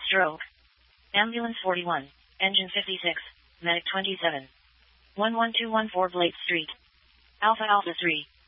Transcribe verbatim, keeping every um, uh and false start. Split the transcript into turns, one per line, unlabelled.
Stroke. Ambulance forty-one. Engine fifty-six. Medic twenty-seven. one one two one four Blake Street. Alpha Alpha three.